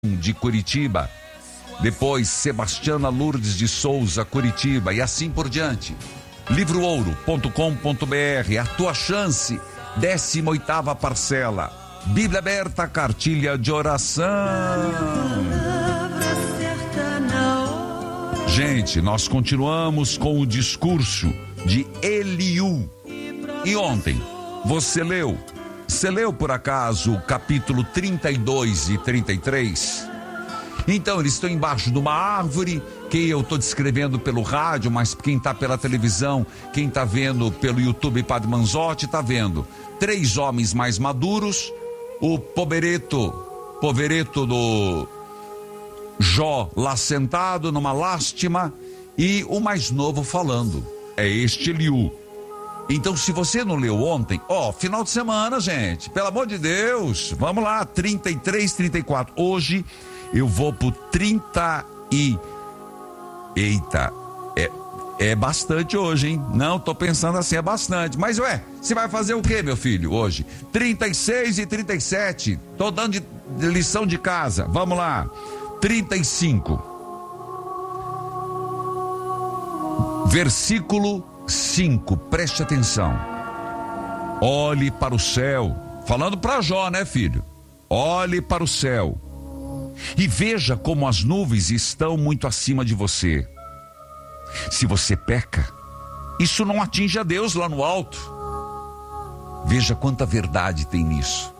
de Curitiba. Depois, Sebastiana Lourdes de Souza, Curitiba, e assim por diante. Livroouro.com.br, a tua chance, 18ª parcela. Bíblia aberta, cartilha de oração. Gente, nós continuamos com o discurso de Eliú. E ontem, você leu por acaso o capítulo 32 e 33? Então, eles estão embaixo de uma árvore, que eu estou descrevendo pelo rádio, mas quem está pela televisão, quem está vendo pelo YouTube Padre Manzotti, está vendo 3 homens mais maduros, o povereto do Jó lá sentado numa lástima, e o mais novo falando. É este Eliú. Então, se você não leu ontem, final de semana, gente, pelo amor de Deus, vamos lá, 33, 34. Hoje eu vou pro 30 e... Eita, é bastante hoje, hein? Não, tô pensando assim, é bastante. Mas, você vai fazer o quê, meu filho, hoje? 36 e 37, tô dando de lição de casa, vamos lá. 35. Versículo 5, preste atenção. Olhe para o céu, falando para Jó, né, filho? Olhe para o céu e veja como as nuvens estão muito acima de você. Se você peca, isso não atinge a Deus lá no alto. Veja quanta verdade tem nisso.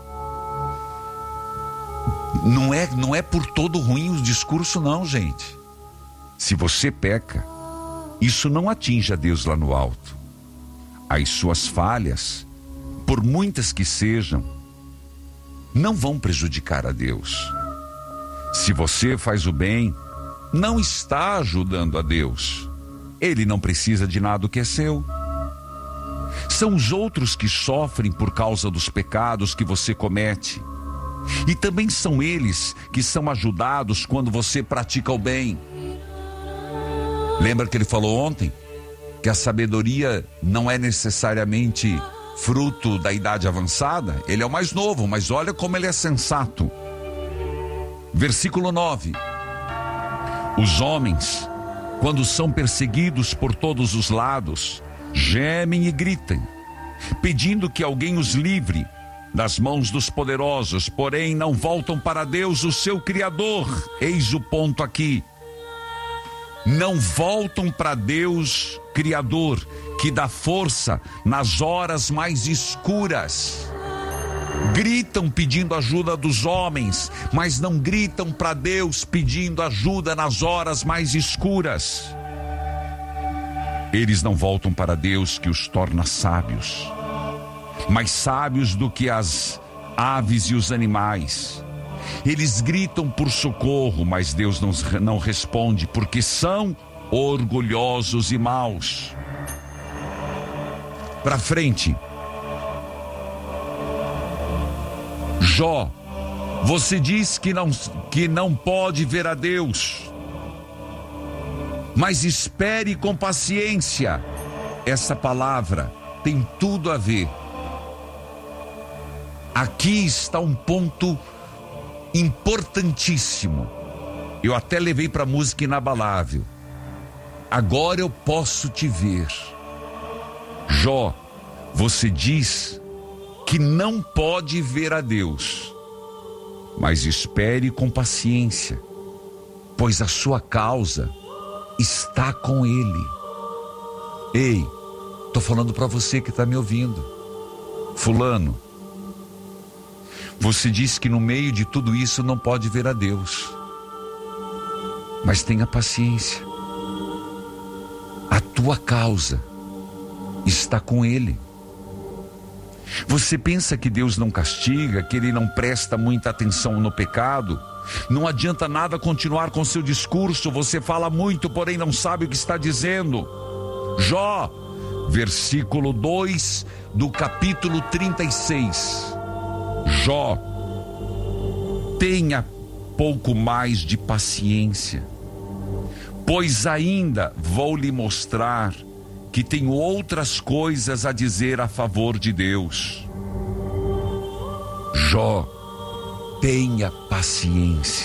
Não é por todo ruim o discurso, não, gente. Se você peca, isso não atinge a Deus lá no alto. As suas falhas, por muitas que sejam, não vão prejudicar a Deus. Se você faz o bem, não está ajudando a Deus. Ele não precisa de nada que é seu. São os outros que sofrem por causa dos pecados que você comete. E também são eles que são ajudados quando você pratica o bem. Lembra que ele falou ontem? Que a sabedoria não é necessariamente fruto da idade avançada? Ele é o mais novo, mas olha como ele é sensato. Versículo 9. Os homens, quando são perseguidos por todos os lados, gemem e gritam, pedindo que alguém os livre das mãos dos poderosos, porém não voltam para Deus, o seu Criador. Eis o ponto aqui. Não voltam para Deus, Criador, que dá força nas horas mais escuras. Gritam pedindo ajuda dos homens, mas não gritam para Deus pedindo ajuda nas horas mais escuras. Eles não voltam para Deus, que os torna sábios, mais sábios do que as aves e os animais. Eles gritam por socorro, mas Deus não responde, porque são orgulhosos e maus. Para frente. Jó, você diz que não pode ver a Deus, mas espere com paciência. Essa palavra tem tudo a ver. Aqui está um ponto importantíssimo. Eu até levei para música inabalável. Agora eu posso te ver. Jó, você diz que não pode ver a Deus, mas espere com paciência, pois a sua causa está com Ele. Ei, tô falando para você que está me ouvindo. Fulano, você diz que no meio de tudo isso não pode ver a Deus, mas tenha paciência. A tua causa está com Ele. Você pensa que Deus não castiga, que Ele não presta muita atenção no pecado? Não adianta nada continuar com seu discurso. Você fala muito, porém não sabe o que está dizendo. Jó, versículo 2 do capítulo 36. Jó, tenha pouco mais de paciência, pois ainda vou lhe mostrar que tenho outras coisas a dizer a favor de Deus. Jó, Tenha paciência.